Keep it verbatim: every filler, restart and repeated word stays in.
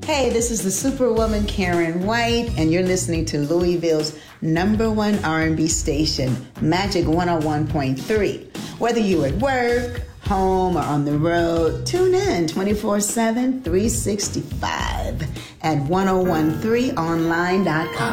Hey, this is the Superwoman Karen White, and you're listening to Louisville's number one R and B station, Magic one oh one point three. Whether you're at work, home, or on the road, tune in twenty-four seven, three sixty-five at ten thirteen online dot com.